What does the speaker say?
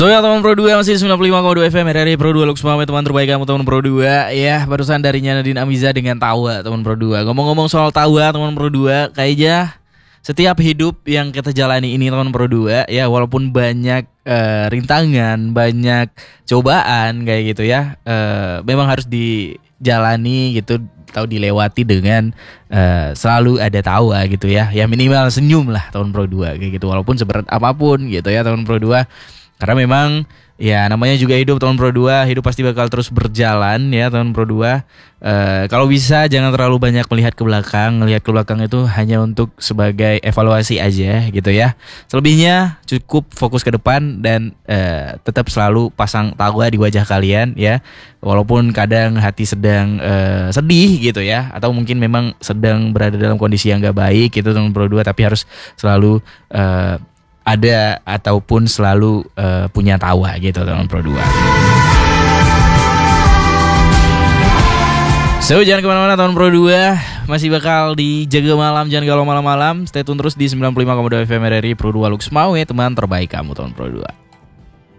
So ya teman Pro 2 masih 95,2 FM RRI Pro 2 Lux Mame, teman terbaik kamu teman Pro 2. Ya barusan dari Nadine Amiza dengan Tawa teman Pro 2. Ngomong-ngomong soal Tawa teman Pro 2, kayaknya setiap hidup yang kita jalani ini teman Pro 2 ya, walaupun banyak rintangan, banyak cobaan kayak gitu ya, memang harus dijalani gitu, tahu dilewati dengan selalu ada tawa gitu ya. Ya minimal senyum lah teman Pro 2 kayak gitu, walaupun seberat apapun gitu ya teman Pro 2. Karena memang ya namanya juga hidup teman Pro 2, hidup pasti bakal terus berjalan ya teman Pro 2. Kalau bisa jangan terlalu banyak melihat ke belakang. Melihat ke belakang itu hanya untuk sebagai evaluasi aja gitu ya. Selebihnya cukup fokus ke depan dan tetap selalu pasang tawa di wajah kalian ya. Walaupun kadang hati sedang sedih gitu ya, atau mungkin memang sedang berada dalam kondisi yang gak baik gitu teman Pro 2, tapi harus selalu ada ataupun selalu punya tawa gitu teman Pro 2. So jangan kemana-mana teman Pro 2, masih bakal dijaga malam, jangan galau malam-malam. Stay tune terus di 95,2 FM RRI Pro 2 Lux Mame, teman terbaik kamu teman Pro 2.